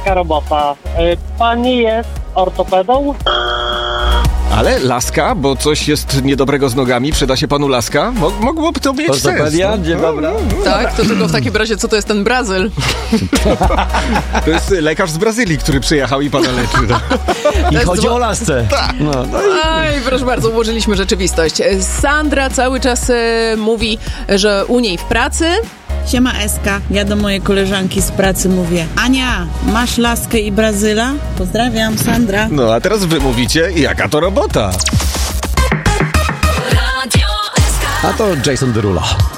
taka robota. Pani jest ortopedą? Ale laska, bo coś jest niedobrego z nogami, przyda się panu laska? Mogłoby to mieć sens. Ortopedia? Dzień dobry. Tak, to tylko w takim razie, co to jest ten Brazyl? To jest lekarz z Brazylii, który przyjechał i pana leczy. I chodzi o lasce. Aj, proszę bardzo, ułożyliśmy rzeczywistość. Sandra cały czas mówi, że u niej w pracy... Siema Eska, ja do mojej koleżanki z pracy mówię: Ania, masz laskę i Brazyla? Pozdrawiam, Sandra. No a teraz wy mówicie, jaka to robota? A to Jason Derulo.